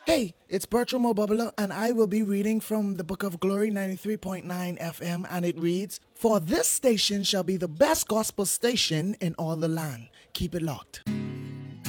Hey, it's Bertram O'Bubbler, and I will be reading from the Book of Glory 93.9 FM, and it reads, "For this station shall be the best gospel station in all the land." Keep it locked.